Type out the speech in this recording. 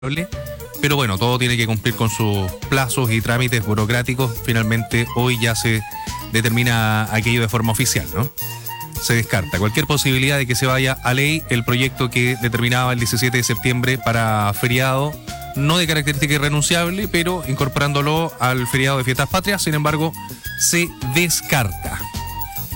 pero bueno, todo tiene que cumplir con sus plazos y trámites burocráticos. Finalmente, hoy ya se determina aquello de forma oficial, ¿no? Se descarta cualquier posibilidad de que se vaya a ley el proyecto que determinaba el 17 de septiembre para feriado, no de característica irrenunciable, pero incorporándolo al feriado de fiestas patrias. Sin embargo, se descarta.